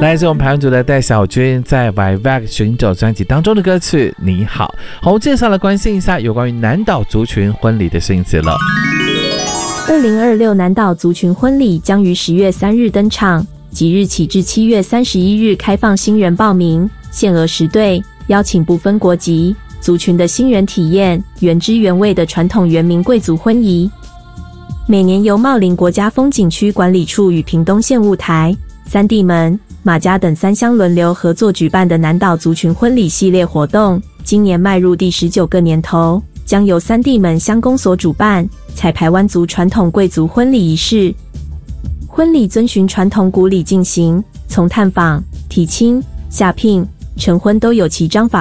来自我们排湾族的戴小军在 Vivac 寻找专辑当中的歌曲你好。好，我介绍来关心一下有关于南岛族群婚礼的讯息了。 2026南岛族群婚礼将于10月3日登场，即日起至7月31日开放新人报名，限额10对，邀请不分国籍、族群的新人体验原汁原味的传统原民贵族婚仪。每年由茂林国家风景区管理处与屏东县雾台、三地门、马家等3乡轮流合作举办的南岛族群婚礼系列活动，今年迈入第19个年头，将由三地门乡公所主办，采排湾族传统贵族婚礼仪式。婚礼遵循传统古礼进行，从探访、提亲、下聘、成婚都有其章法